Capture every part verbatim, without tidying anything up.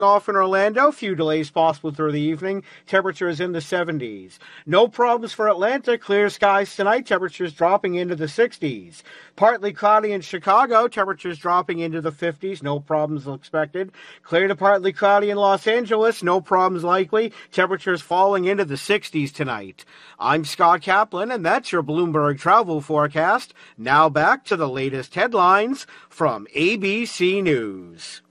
Off in Orlando, few delays possible through the evening. Temperatures in the seventies. No problems for Atlanta. Clear skies tonight. Temperatures dropping into the sixties. Partly cloudy in Chicago. Temperatures dropping into the fifties. No problems expected. Clear to partly cloudy in Los Angeles. No problems likely. Temperatures falling into the sixties tonight. I'm Scott Kaplan, and that's your Bloomberg travel forecast. Now back to the latest headlines from A B C News.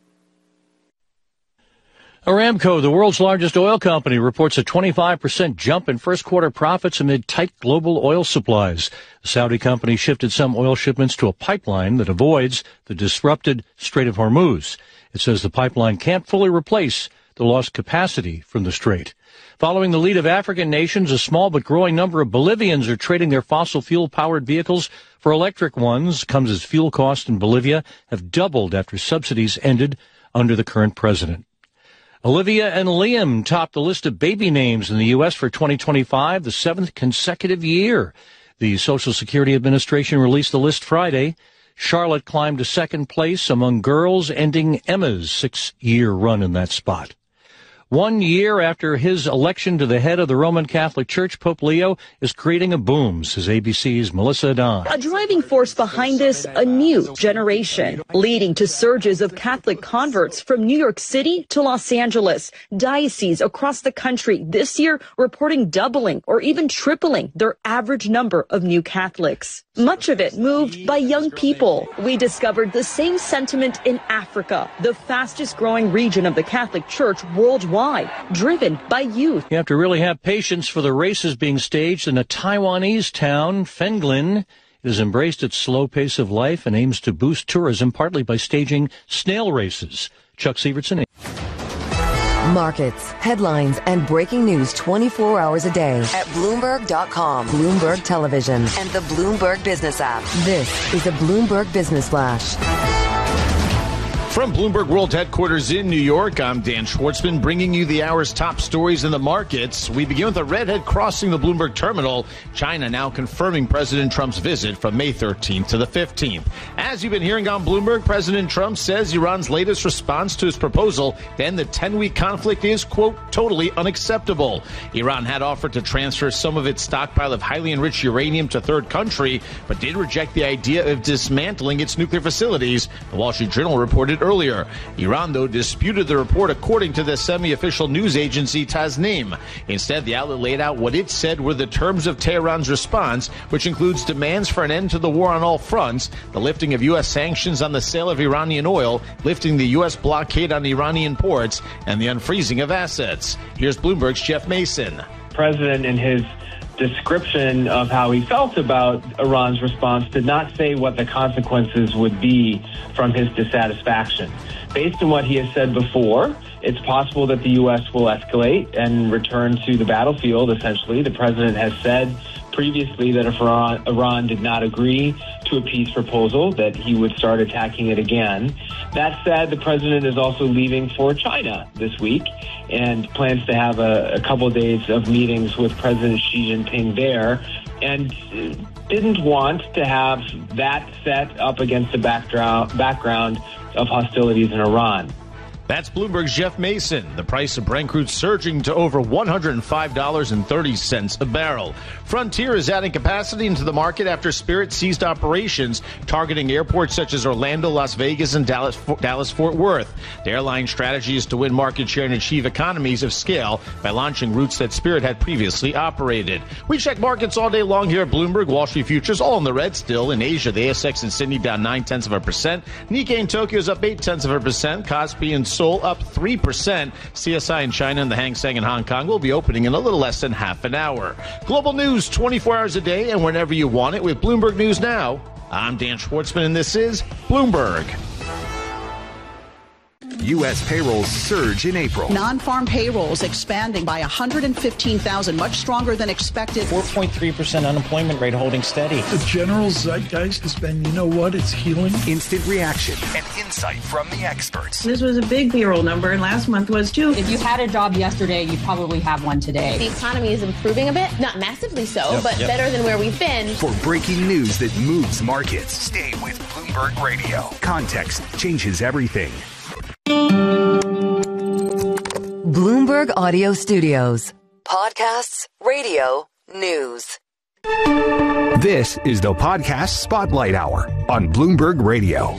Aramco, the world's largest oil company, reports a twenty-five percent jump in first quarter profits amid tight global oil supplies. The Saudi company shifted some oil shipments to a pipeline that avoids the disrupted Strait of Hormuz. It says the pipeline can't fully replace the lost capacity from the strait. Following the lead of African nations, a small but growing number of Bolivians are trading their fossil fuel-powered vehicles for electric ones. Comes as fuel costs in Bolivia have doubled after subsidies ended under the current president. Olivia and Liam topped the list of baby names in the U S for twenty twenty-five, the seventh consecutive year. The Social Security Administration released the list Friday. Charlotte climbed to second place among girls, ending Emma's six-year run in that spot. One year after his election to the head of the Roman Catholic Church, Pope Leo is creating a boom, says A B C's Melissa Don. A driving force behind this, a new generation, leading to surges of Catholic converts from New York City to Los Angeles. Dioceses across the country this year reporting doubling or even tripling their average number of new Catholics. Much of it moved by young people. We discovered the same sentiment in Africa, the fastest growing region of the Catholic Church worldwide, driven by youth. You have to really have patience for the races being staged in a Taiwanese town, Fenglin. It has embraced its slow pace of life and aims to boost tourism, partly by staging snail races. Chuck Severson. Markets, headlines, and breaking news twenty-four hours a day at Bloomberg dot com, Bloomberg Television, and the Bloomberg Business app. This is a Bloomberg Business Flash. From Bloomberg World Headquarters in New York, I'm Dan Schwartzman, bringing you the hour's top stories in the markets. We begin with a redhead crossing the Bloomberg terminal. China now confirming President Trump's visit from May thirteenth to the fifteenth. As you've been hearing on Bloomberg, President Trump says Iran's latest response to his proposal to end the ten-week conflict is, quote, totally unacceptable. Iran had offered to transfer some of its stockpile of highly enriched uranium to third country, but did reject the idea of dismantling its nuclear facilities, the Wall Street Journal reported earlier. Iran, though, disputed the report according to the semi-official news agency Tasnim. Instead, the outlet laid out what it said were the terms of Tehran's response, which includes demands for an end to the war on all fronts, the lifting of U S sanctions on the sale of Iranian oil, lifting the U S blockade on Iranian ports, and the unfreezing of assets. Here's Bloomberg's Jeff Mason. President, in his description of how he felt about Iran's response, did not say what the consequences would be from his dissatisfaction. Based on what he has said before, it's possible that the U S will escalate and return to the battlefield, essentially. The president has said previously that if Iran, Iran did not agree to a peace proposal, that he would start attacking it again. That said, the president is also leaving for China this week and plans to have a, a couple of days of meetings with President Xi Jinping there, and didn't want to have that set up against the background, background of hostilities in Iran. That's Bloomberg's Jeff Mason. The price of Brent crude surging to over one hundred five dollars and thirty cents a barrel. Frontier is adding capacity into the market after Spirit ceased operations targeting airports such as Orlando, Las Vegas, and Dallas, Dallas-Fort Worth. The airline strategy is to win market share and achieve economies of scale by launching routes that Spirit had previously operated. We check markets all day long here at Bloomberg. Wall Street futures all in the red still. In Asia, the A S X in Sydney down nine tenths of a percent. Nikkei in Tokyo is up eight tenths of a percent. Kospi in Seoul up three percent. C S I in China and the Hang Seng in Hong Kong will be opening in a little less than half an hour. Global news twenty-four hours a day and whenever you want it with Bloomberg News Now. I'm Dan Schwartzman and this is Bloomberg. U S payrolls surge in April. Non-farm payrolls expanding by one hundred fifteen thousand, much stronger than expected. four point three percent unemployment rate holding steady. The general zeitgeist has been, you know what, it's healing. Instant reaction and insight from the experts. This was a big payroll number, and last month was too. If you had a job yesterday, you probably have one today. The economy is improving a bit, not massively so, yep, but yep. better than where we've been. For breaking news that moves markets, stay with Bloomberg Radio. Context changes everything. Bloomberg Audio Studios. Podcasts, radio, news. This is the Podcast Spotlight Hour on Bloomberg Radio.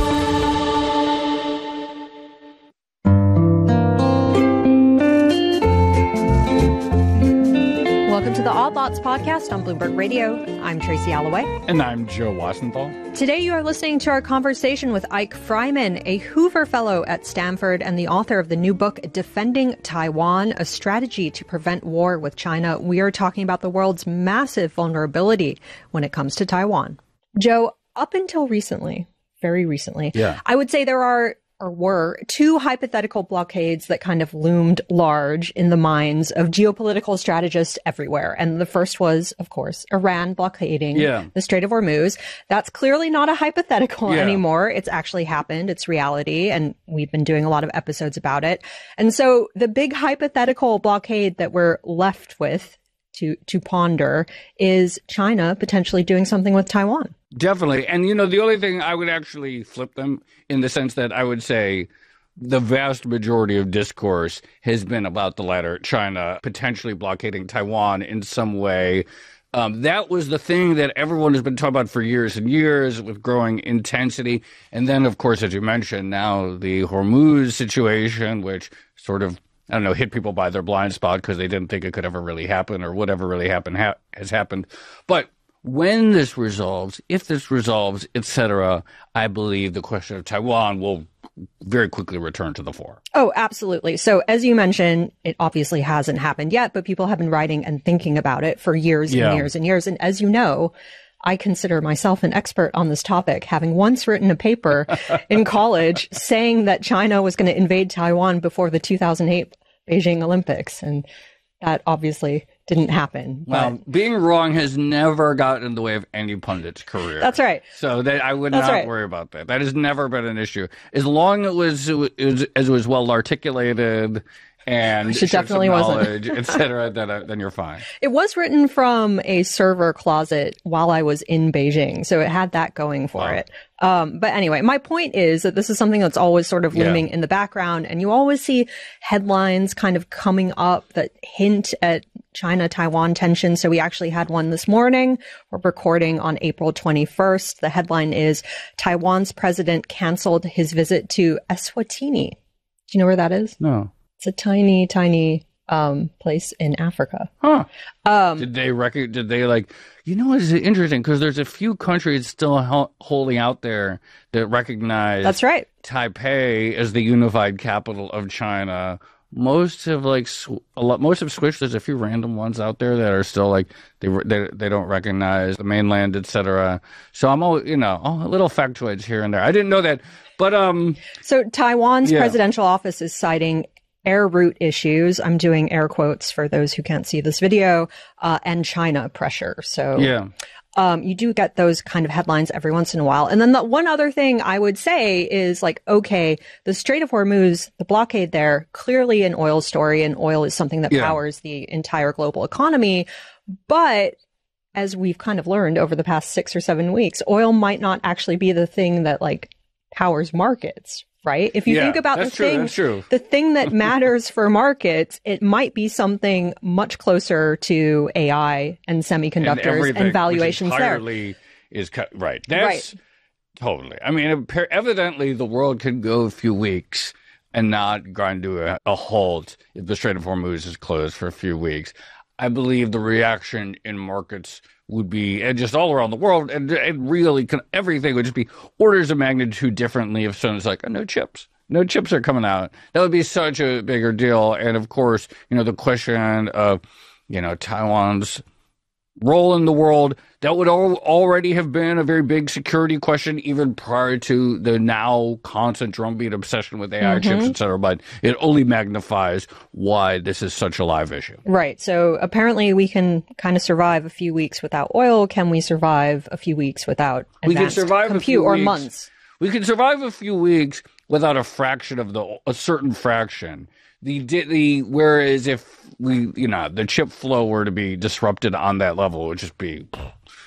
Welcome to the Odd Lots podcast on Bloomberg Radio. I'm Tracy Alloway. And I'm Joe Wasenthal. Today you are listening to our conversation with Ike Fryman, a Hoover Fellow at Stanford and the author of the new book, Defending Taiwan, A Strategy to Prevent War with China. We are talking about the world's massive vulnerability when it comes to Taiwan. Joe, up until recently, very recently, yeah. I would say there are or were two hypothetical blockades that kind of loomed large in the minds of geopolitical strategists everywhere. And the first was, of course, Iran blockading yeah. the Strait of Hormuz. That's clearly not a hypothetical yeah. anymore. It's actually happened. It's reality. And we've been doing a lot of episodes about it. And so the big hypothetical blockade that we're left with to, to ponder is China potentially doing something with Taiwan. Definitely. And, you know, the only thing I would actually flip them in the sense that I would say the vast majority of discourse has been about the latter, China potentially blockading Taiwan in some way. Um, that was the thing that everyone has been talking about for years and years with growing intensity. And then, of course, as you mentioned, now the Hormuz situation, which sort of, I don't know, hit people by their blind spot because they didn't think it could ever really happen or whatever really happened ha- has happened. But when this resolves, if this resolves, et cetera, I believe the question of Taiwan will very quickly return to the fore. Oh, absolutely. So as you mentioned, it obviously hasn't happened yet, but people have been writing and thinking about it for years yeah. and years and years. And as you know, I consider myself an expert on this topic, having once written a paper in college saying that China was going to invade Taiwan before the two thousand eight Beijing Olympics. And that obviously didn't happen. Well, but being wrong has never gotten in the way of any pundit's career. That's right. So that I would That's not right. worry about that. That has never been an issue. As long as it was, it was as it was well articulated and Which it definitely wasn't. et cetera, then, uh, then you're fine. It was written from a server closet while I was in Beijing, so it had that going for Wow. it. Um, but anyway, my point is that this is something that's always sort of looming Yeah. in the background, and you always see headlines kind of coming up that hint at China-Taiwan tension. So we actually had one this morning. We're recording on April twenty-first. The headline is, Taiwan's president canceled his visit to Eswatini. Do you know where that is? No. It's a tiny, tiny um, place in Africa. Huh. Um, did they rec- Did they like, you know, it's interesting because there's a few countries still ho- holding out there that recognize That's right. Taipei as the unified capital of China. Most have like sw- a lot. Most have switched. There's a few random ones out there that are still like they they they don't recognize the mainland, et cetera. So I'm all you know, all little factoids here and there. I didn't know that, but um. So Taiwan's Yeah. presidential office is citing air route issues. I'm doing air quotes for those who can't see this video, uh, and China pressure. So yeah. Um, you do get those kind of headlines every once in a while. And then the one other thing I would say is like, okay, the Strait of Hormuz, the blockade there, clearly an oil story, and oil is something that Yeah. powers the entire global economy. But as we've kind of learned over the past six or seven weeks, oil might not actually be the thing that like powers markets. Right? If you Yeah, think about the that's true, thing, that's true. the thing that matters for markets, it might be something much closer to A I and semiconductors and, everything, valuations which there. entirely is cut right. That's totally. I mean, appa- evidently, the world could go a few weeks and not grind to a, a halt if the Strait of Hormuz is closed for a few weeks. I believe the reaction in markets would be, and just all around the world, and, and really can, everything would just be orders of magnitude differently if someone's like, oh, no chips. No chips are coming out. That would be such a bigger deal. And of course, you know, the question of, you know, Taiwan's role in the world, that would al- already have been a very big security question even prior to the now constant drumbeat obsession with A I Mm-hmm. chips, et cetera. But it only magnifies why this is such a live issue. Right. So apparently we can kind of survive a few weeks without oil. Can we survive a few weeks without We can advanced survive a compute few or weeks. months? We can survive a few weeks without a fraction of the, a certain fraction. The, the, whereas if we, you know, the chip flow were to be disrupted on that level, it would just be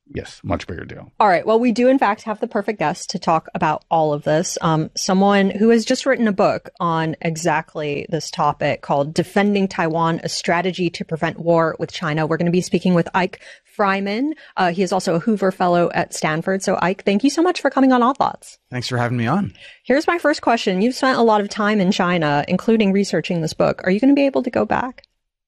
Yes, much bigger deal. All right. Well, we do, in fact, have the perfect guest to talk about all of this. Um, someone who has just written a book on exactly this topic called Defending Taiwan, A Strategy to Prevent War with China. We're going to be speaking with Ike Fryman. Uh, he is also a Hoover Fellow at Stanford. So, Ike, thank you so much for coming on Odd Lots. Thanks for having me on. Here's my first question. You've spent a lot of time in China, including researching this book. Are you going to be able to go back?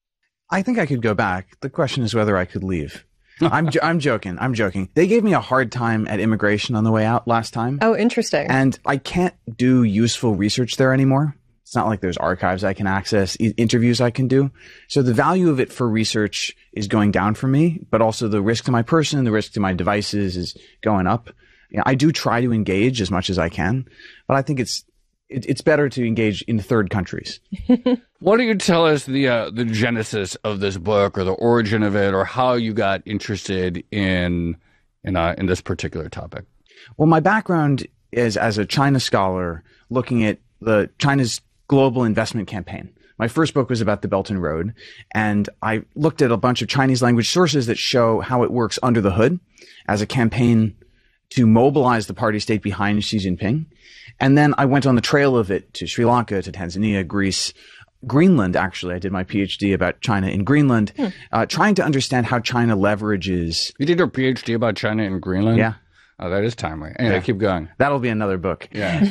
I think I could go back. The question is whether I could leave. I'm I'm joking. I'm joking. They gave me a hard time at immigration on the way out last time. Oh, interesting. And I can't do useful research there anymore. It's not like there's archives I can access, I- interviews I can do. So the value of it for research is going down for me, but also the risk to my person, the risk to my devices is going up. You know, I do try to engage as much as I can, but I think it's it, it's better to engage in third countries. Why don't you tell us the uh, the genesis of this book, or the origin of it, or how you got interested in in uh, in this particular topic? Well, my background is as a China scholar, looking at the China's global investment campaign. My first book was about the Belt and Road, and I looked at a bunch of Chinese language sources that show how it works under the hood as a campaign to mobilize the party state behind Xi Jinping. And then I went on the trail of it to Sri Lanka, to Tanzania, Greece, Greenland. Actually, I did my PhD about China in Greenland, hmm. uh, trying to understand how China leverages. You did your PhD about China in Greenland? Yeah. Oh, that is timely. Anyway, yeah. Keep going. That'll be another book. Yeah.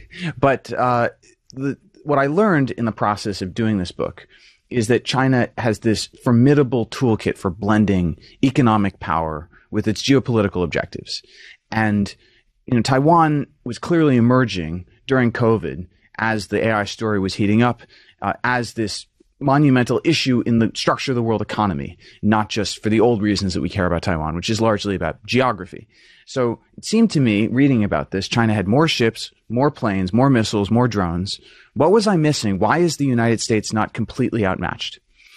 But uh, the, what I learned in the process of doing this book is that China has this formidable toolkit for blending economic power with its geopolitical objectives. And you know, Taiwan was clearly emerging during COVID as the A I story was heating up, uh, as this monumental issue in the structure of the world economy, not just for the old reasons that we care about Taiwan, which is largely about geography. So it seemed to me, reading about this, China had more ships, more planes, more missiles, more drones. What was I missing? Why is the United States not completely outmatched?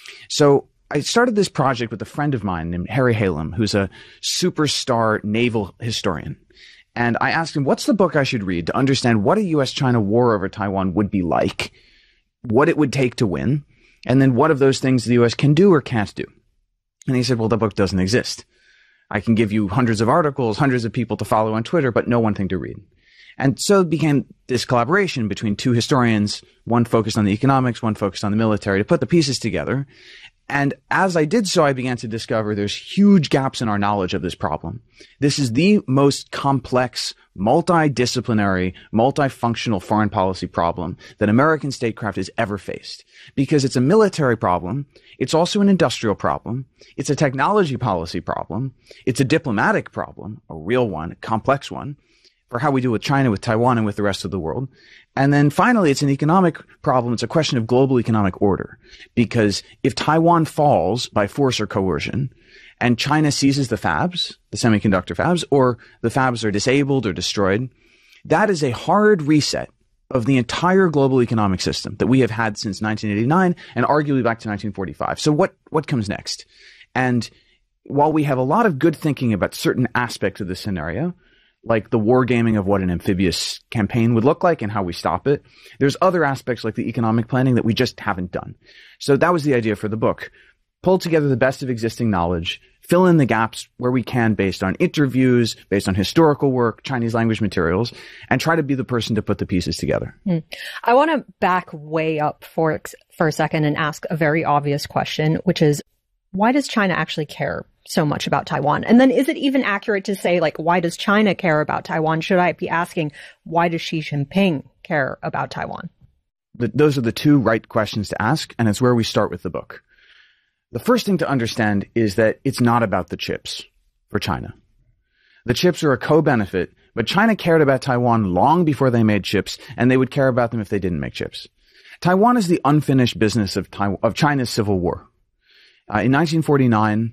So I started this project with a friend of mine named Harry Halem, who's a superstar naval historian. And I asked him, what's the book I should read to understand what a U S China war over Taiwan would be like, what it would take to win, and then what of those things the U S can do or can't do? And he said, well, the book doesn't exist. I can give you hundreds of articles, hundreds of people to follow on Twitter, but no one thing to read. And so it became this collaboration between two historians, one focused on the economics, one focused on the military, to put the pieces together. And as I did so, I began to discover there's huge gaps in our knowledge of this problem. This is the most complex, multidisciplinary, multifunctional foreign policy problem that American statecraft has ever faced. Because it's a military problem. It's also an industrial problem. It's a technology policy problem. It's a diplomatic problem, a real one, a complex one, for how we do with China, with Taiwan, and with the rest of the world. And then finally, it's an economic problem. It's a question of global economic order. Because if Taiwan falls by force or coercion, and China seizes the fabs, the semiconductor fabs, or the fabs are disabled or destroyed, that is a hard reset of the entire global economic system that we have had since nineteen eighty-nine and arguably back to nineteen forty-five. So what, what comes next? And while we have a lot of good thinking about certain aspects of this scenario, like the wargaming of what an amphibious campaign would look like and how we stop it, there's other aspects like the economic planning that we just haven't done. So that was the idea for the book. Pull together the best of existing knowledge, fill in the gaps where we can based on interviews, based on historical work, Chinese language materials, and try to be the person to put the pieces together. Mm. I want to back way up for, for a second and ask a very obvious question, which is, why does China actually care so much about Taiwan? And then is it even accurate to say, like, why does China care about Taiwan? Should I be asking, why does Xi Jinping care about Taiwan? The, those are the two right questions to ask, and it's where we start with the book. The first thing to understand is that it's not about the chips for China. The chips are a co-benefit, but China cared about Taiwan long before they made chips, and they would care about them if they didn't make chips. Taiwan is the unfinished business of, Taiwan, of China's civil war. Uh, in nineteen forty-nine,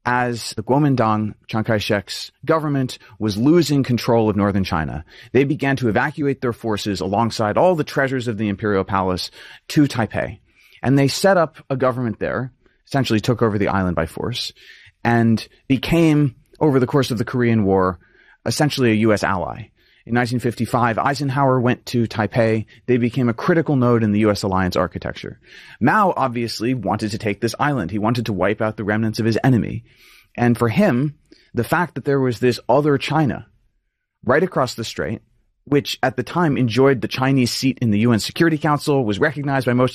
as the Kuomintang, Chiang Kai-shek's government, was losing control of northern China, they began to evacuate their forces alongside all the treasures of the imperial palace to Taipei. And they set up a government there, essentially took over the island by force, and became, over the course of the Korean War, essentially a U S ally. In nineteen fifty-five, Eisenhower went to Taipei. They became a critical node in the U S alliance architecture. Mao obviously wanted to take this island. He wanted to wipe out the remnants of his enemy. And for him, the fact that there was this other China right across the strait, which at the time enjoyed the Chinese seat in the U N Security Council, was recognized by most